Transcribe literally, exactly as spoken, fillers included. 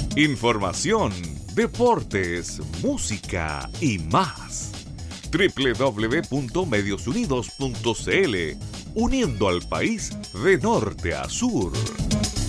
Información, deportes, música y más. doble u doble u doble u punto medios unidos punto c l, uniendo al país de norte a sur.